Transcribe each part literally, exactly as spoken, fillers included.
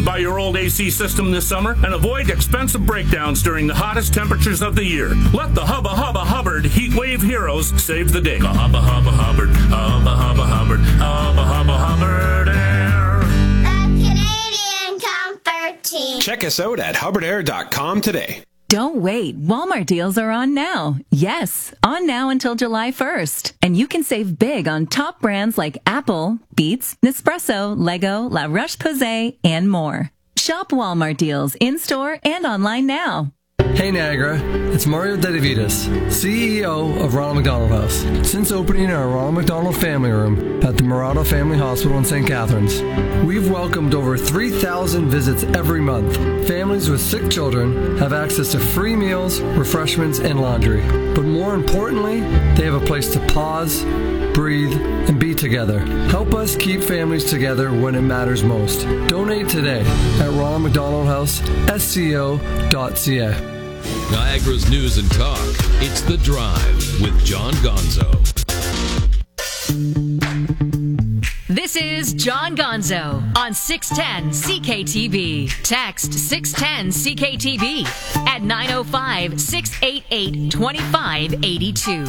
Don't buy your old A C system this summer and avoid expensive breakdowns during the hottest temperatures of the year. Let the Hubba Hubba Hubbard Heat Wave Heroes save the day. Hubba Hubba Hubbard, Hubba Hubba Hubbard, Hubba Hubba Hubbard Air. The Canadian Comfort Team. Check us out at hubbard air dot com today. Don't wait. Walmart deals are on now. Yes, on now until July first. And you can save big on top brands like Apple, Beats, Nespresso, Lego, La Roche-Posay, and more. Shop Walmart deals in-store and online now. Hey Niagara, it's Mario Dedivitas, C E O of Ronald McDonald House. Since opening our Ronald McDonald Family Room at the Murado Family Hospital in Saint Catharines, we've welcomed over three thousand visits every month. Families with sick children have access to free meals, refreshments, and laundry. But more importantly, they have a place to pause, breathe, and be together. Help us keep families together when it matters most. Donate today at Ronald McDonald House, S C O dot C A. Niagara's news and talk. It's The Drive with John Gonzo. This is John Gonzo on six ten C K T V. Text six ten C K T V at nine oh five, six eight eight, two five eight two.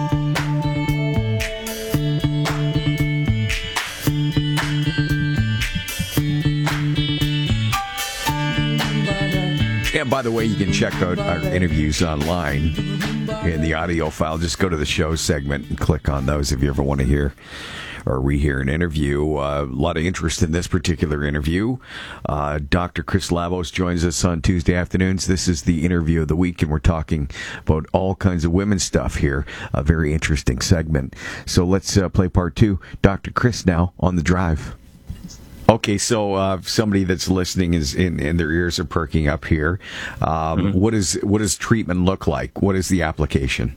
And by the way, you can check out our interviews online in the audio file. Just go to the show segment and click on those if you ever want to hear or rehear an interview. Uh, a lot of interest in this particular interview. Uh, Doctor Chris Lavos joins us on Tuesday afternoons. This is the interview of the week, and we're talking about all kinds of women's stuff here. A very interesting segment. So let's uh, play part two. Doctor Chris now on The Drive. Okay, so uh, somebody that's listening is in, and their ears are perking up here. Um, mm-hmm. What is what does treatment look like? What is the application?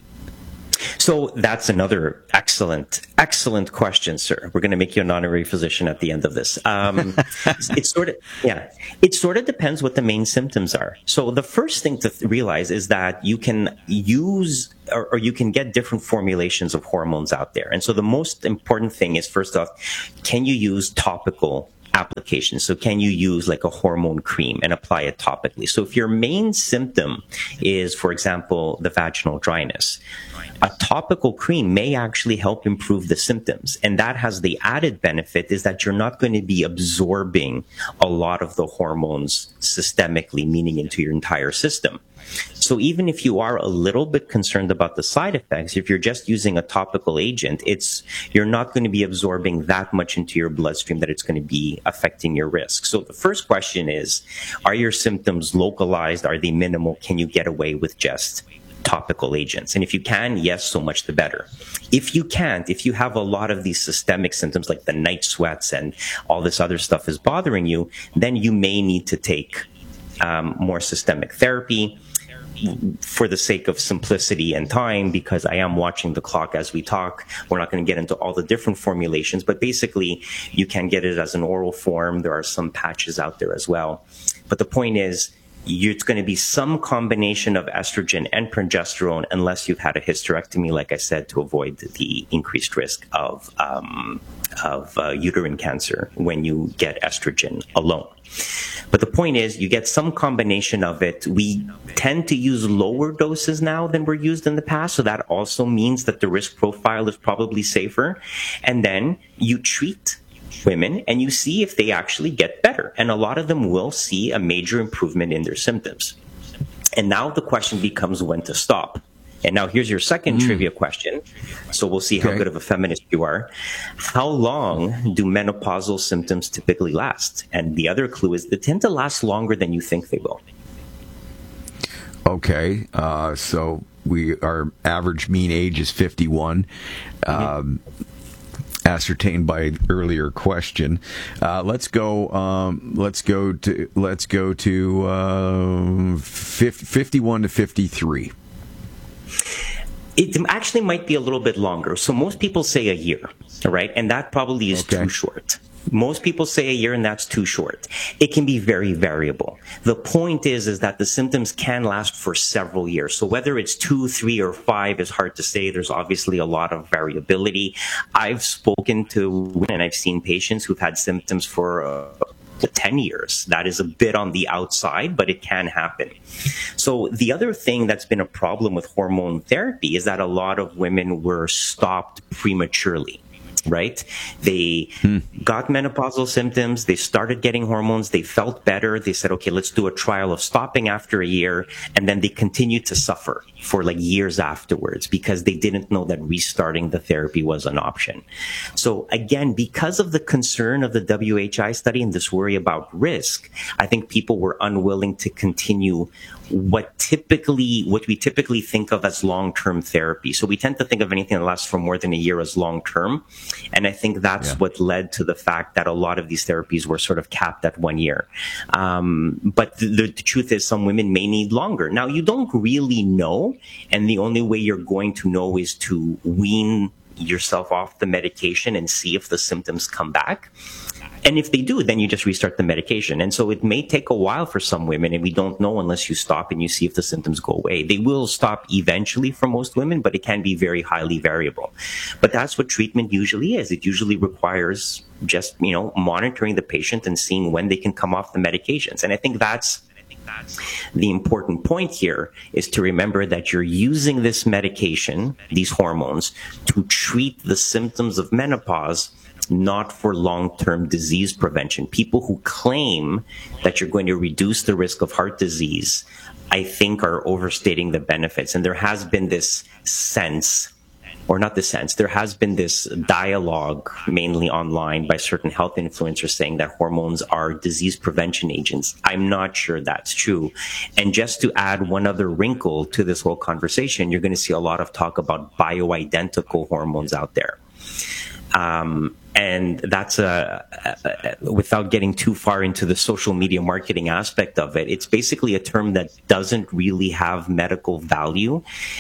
So that's another excellent, excellent question, sir. We're going to make you an honorary physician at the end of this. Um, it's sort of, yeah, it sort of depends what the main symptoms are. So the first thing to th- realize is that you can use or, or you can get different formulations of hormones out there. And so the most important thing is, first off, can you use topical application? So can you use like a hormone cream and apply it topically? So if your main symptom is, for example, the vaginal dryness, a topical cream may actually help improve the symptoms. And that has the added benefit is that you're not going to be absorbing a lot of the hormones systemically, meaning into your entire system. So even if you are a little bit concerned about the side effects, if you're just using a topical agent, it's you're not going to be absorbing that much into your bloodstream that it's going to be affecting your risk. So the first question is, are your symptoms localized? Are they minimal? Can you get away with just topical agents? And if you can, yes, so much the better. If you can't, if you have a lot of these systemic symptoms like the night sweats and all this other stuff is bothering you, then you may need to take um, more systemic therapy. For the sake of simplicity and time, because I am watching the clock as we talk, we're not going to get into all the different formulations, but basically you can get it as an oral form. There are some patches out there as well. But the point is, it's going to be some combination of estrogen and progesterone unless you've had a hysterectomy, like I said, to avoid the increased risk of um, of uh, uterine cancer when you get estrogen alone. But the point is, you get some combination of it. We tend to use lower doses now than were used in the past, so that also means that the risk profile is probably safer. And then you treat women and you see if they actually get better. And a lot of them will see a major improvement in their symptoms. And now the question becomes when to stop. And now here's your second mm. trivia question. So we'll see how okay. good of a feminist you are. How long do menopausal symptoms typically last? And the other clue is they tend to last longer than you think they will. Okay. Uh, so we our average mean age is fifty-one. Mm-hmm. Um, ascertained by earlier question. Uh, let's go. Um, let's go to. Let's go to uh, fifty-one to fifty-three. It actually might be a little bit longer. So most people say a year, right? And that probably is okay. too short. Most people say a year, and that's too short. It can be very variable. The point is, is that the symptoms can last for several years. So whether it's two, three, or five is hard to say. There's obviously a lot of variability. I've spoken to women, and I've seen patients who've had symptoms for uh, ten years. That is a bit on the outside, but it can happen. So the other thing that's been a problem with hormone therapy is that a lot of women were stopped prematurely. Right? They hmm. got menopausal symptoms. They started getting hormones. They felt better. They said, okay, let's do a trial of stopping after a year. And then they continued to suffer for like years afterwards because they didn't know that restarting the therapy was an option. So again, because of the concern of the W H I study and this worry about risk, I think people were unwilling to continue what typically, what we typically think of as long-term therapy. So we tend to think of anything that lasts for more than a year as long-term. And I think that's yeah. what led to the fact that a lot of these therapies were sort of capped at one year. Um, but the, the truth is some women may need longer. Now, you don't really know. And the only way you're going to know is to wean yourself off the medication and see if the symptoms come back. And if they do, then you just restart the medication. And so it may take a while for some women, and we don't know unless you stop and you see if the symptoms go away. They will stop eventually for most women, but it can be very highly variable. But that's what treatment usually is. It usually requires just, you know, monitoring the patient and seeing when they can come off the medications. And I think that's the important point here is to remember that you're using this medication, these hormones, to treat the symptoms of menopause, not for long-term disease prevention. People who claim that you're going to reduce the risk of heart disease, I think, are overstating the benefits. And there has been this sense, or not the sense, there has been this dialogue, mainly online, by certain health influencers saying that hormones are disease prevention agents. I'm not sure that's true. And just to add one other wrinkle to this whole conversation, you're going to see a lot of talk about bioidentical hormones out there. Um, and that's a, a, a, without getting too far into the social media marketing aspect of it, it's basically a term that doesn't really have medical value.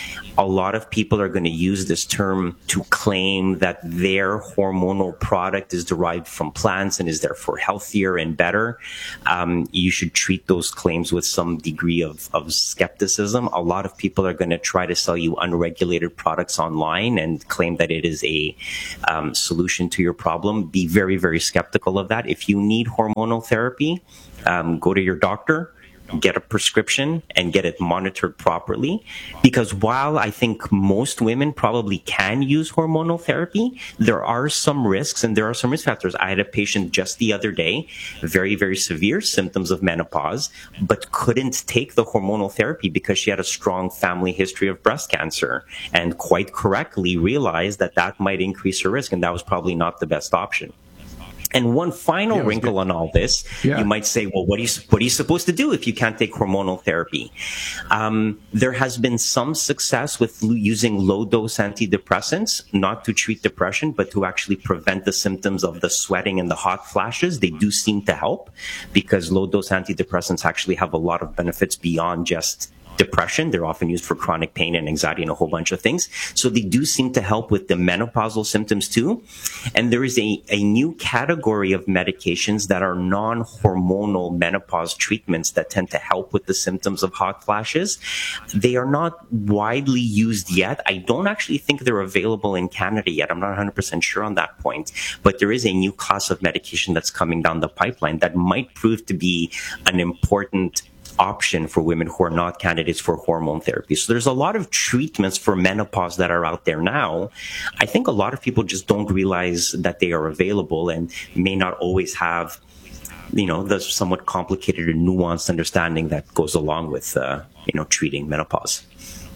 A lot of people are going to use this term to claim that their hormonal product is derived from plants and is therefore healthier and better. Um, you should treat those claims with some degree of, of skepticism. A lot of people are going to try to sell you unregulated products online and claim that it is a um, solution to your problem. Be very, very skeptical of that. If you need hormonal therapy, um, go to your doctor, get a prescription, and get it monitored properly. Because while I think most women probably can use hormonal therapy, there are some risks and there are some risk factors. I had a patient just the other day, very, very severe symptoms of menopause, but couldn't take the hormonal therapy because she had a strong family history of breast cancer, and quite correctly realized that that might increase her risk, and that was probably not the best option. And one final yeah, wrinkle good. on all this, yeah. you might say, well, what are you, what are you supposed to do if you can't take hormonal therapy? Um, there has been some success with l- using low-dose antidepressants, not to treat depression, but to actually prevent the symptoms of the sweating and the hot flashes. They do seem to help because low-dose antidepressants actually have a lot of benefits beyond just depression. They're often used for chronic pain and anxiety and a whole bunch of things. So they do seem to help with the menopausal symptoms too. And there is a, a new category of medications that are non-hormonal menopause treatments that tend to help with the symptoms of hot flashes. They are not widely used yet. I don't actually think they're available in Canada yet. I'm not one hundred percent sure on that point. But there is a new class of medication that's coming down the pipeline that might prove to be an important option for women who are not candidates for hormone therapy. So there's a lot of treatments for menopause that are out there now. I think a lot of people just don't realize that they are available and may not always have, you know, the somewhat complicated and nuanced understanding that goes along with, uh, you know, treating menopause.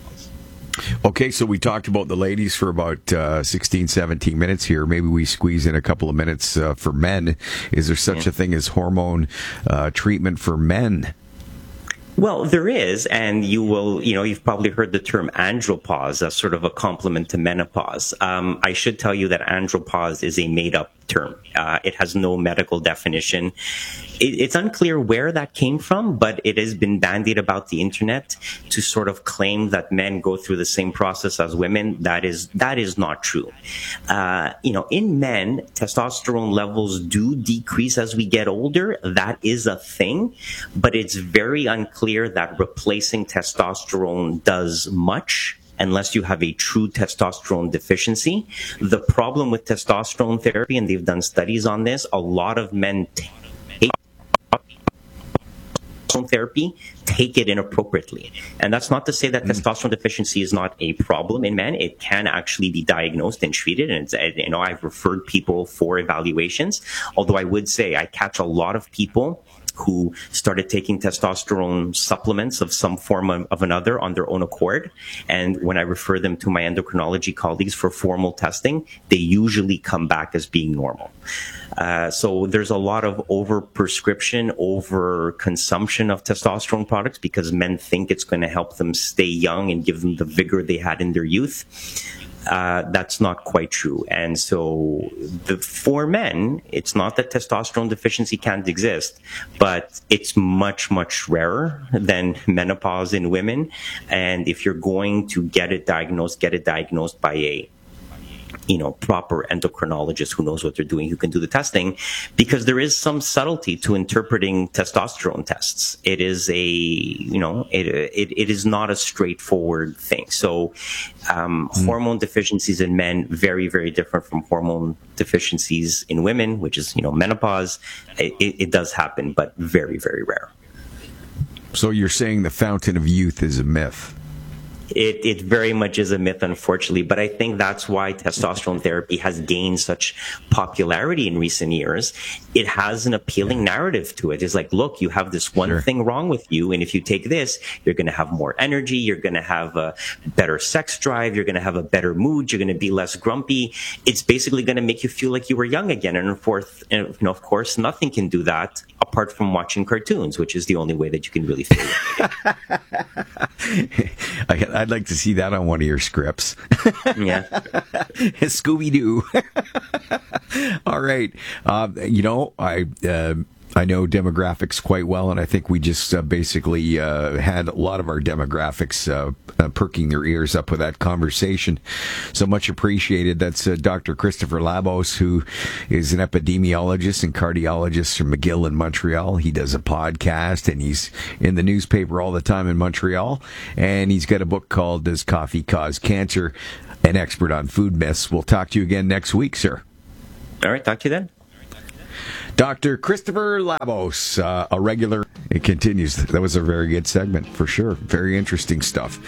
Okay, so we talked about the ladies for about uh, sixteen, seventeen minutes here. Maybe we squeeze in a couple of minutes uh, for men. Is there such yeah. a thing as hormone uh, treatment for men? Well, there is, and you will, you know, you've probably heard the term andropause as sort of a complement to menopause. Um, I should tell you that andropause is a made-up term. Uh, it has no medical definition. It, it's unclear where that came from, but it has been bandied about the internet to sort of claim that men go through the same process as women. That is that is not true. Uh, you know, in men, testosterone levels do decrease as we get older. That is a thing, but it's very unclear that replacing testosterone does much unless you have a true testosterone deficiency. The problem with testosterone therapy, and they've done studies on this, a lot of men take testosterone therapy take it inappropriately. And that's not to say that mm. testosterone deficiency is not a problem in men. It can actually be diagnosed and treated. And, it's, you know, I've referred people for evaluations, although I would say I catch a lot of people who started taking testosterone supplements of some form of, of another on their own accord. And when I refer them to my endocrinology colleagues for formal testing, they usually come back as being normal. Uh, so there's a lot of over-prescription, over-consumption of testosterone products because men think it's going to help them stay young and give them the vigor they had in their youth. Uh, that's not quite true. And so the, for men, it's not that testosterone deficiency can't exist, but it's much, much rarer than menopause in women. And if you're going to get it diagnosed, get it diagnosed by a you know, proper endocrinologist who knows what they're doing, who can do the testing, because there is some subtlety to interpreting testosterone tests. It is a, you know, it it, it is not a straightforward thing. So um, mm. hormone deficiencies in men, very, very different from hormone deficiencies in women, which is, you know, menopause. It, it does happen, but very, very rare. So you're saying the fountain of youth is a myth? It, it very much is a myth, unfortunately, but I think that's why testosterone therapy has gained such popularity in recent years. It has an appealing narrative to it. It's like, look, you have this one sure. thing wrong with you, and if you take this, you're going to have more energy, you're going to have a better sex drive, you're going to have a better mood, you're going to be less grumpy. It's basically going to make you feel like you were young again. And of course, you know, of course, nothing can do that apart from watching cartoons, which is the only way that you can really feel it. I'd like to see that on one of your scripts. Yeah. Scooby-Doo. All right. Uh, you know, I... Uh, I know demographics quite well, and I think we just uh, basically uh, had a lot of our demographics uh, uh, perking their ears up with that conversation. So much appreciated. That's uh, Doctor Christopher Labos, who is an epidemiologist and cardiologist from McGill in Montreal. He does a podcast, and he's in the newspaper all the time in Montreal. And he's got a book called Does Coffee Cause Cancer? An expert on food myths. We'll talk to you again next week, sir. All right, talk to you then. Doctor Christopher Labos, uh, a regular. It continues. That was a very good segment, for sure. Very interesting stuff.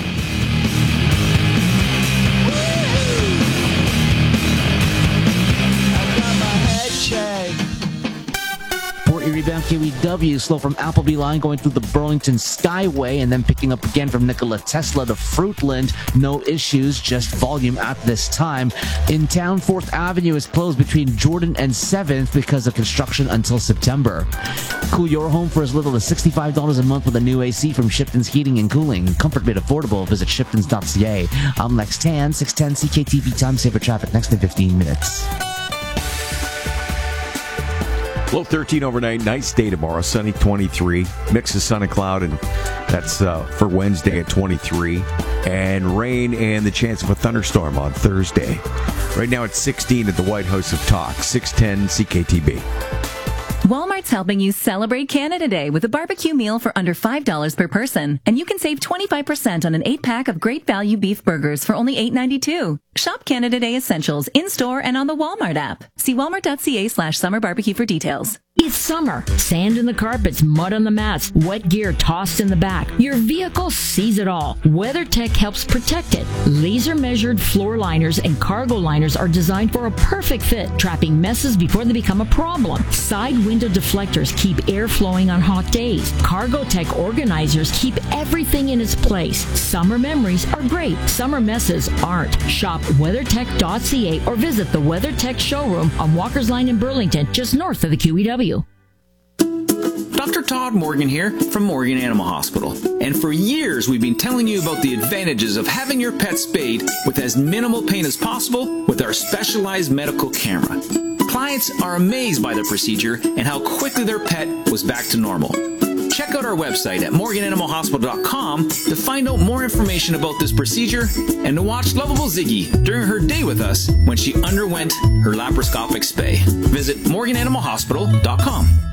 K W W, slow from Appleby Line going through the Burlington Skyway and then picking up again from Nikola Tesla to Fruitland. No issues, just volume at this time. In town, fourth Avenue is closed between Jordan and seventh because of construction until September. Cool your home for as little as sixty-five dollars a month with a new A C from Shipton's Heating and Cooling. Comfort made affordable. Visit shiptons dot c a. I'm Lex Tan, six ten C K T V time saver traffic next in fifteen minutes. Low thirteen overnight, nice day tomorrow, sunny twenty-three, mix of sun and cloud, and that's uh, for Wednesday at twenty-three, and rain and the chance of a thunderstorm on Thursday. Right now it's sixteen at the White House of Talk, six ten C K T B. Walmart's helping you celebrate Canada Day with a barbecue meal for under five dollars per person. And you can save twenty-five percent on an eight-pack of great value beef burgers for only eight ninety-two. Shop Canada Day essentials in-store and on the Walmart app. See walmart dot c a slash summer barbecue for details. It's summer. Sand in the carpets, mud on the mats, wet gear tossed in the back. Your vehicle sees it all. WeatherTech helps protect it. Laser-measured floor liners and cargo liners are designed for a perfect fit, trapping messes before they become a problem. Side window deflectors keep air flowing on hot days. Cargotech organizers keep everything in its place. Summer memories are great. Summer messes aren't. Shop weather tech dot c a or visit the WeatherTech showroom on Walker's Line in Burlington, just north of the Q E W. Doctor Todd Morgan here from Morgan Animal Hospital. And for years, we've been telling you about the advantages of having your pet spayed with as minimal pain as possible with our specialized medical camera. Clients are amazed by the procedure and how quickly their pet was back to normal. Check out our website at morgan animal hospital dot com to find out more information about this procedure and to watch lovable Ziggy during her day with us when she underwent her laparoscopic spay. Visit morgan animal hospital dot com.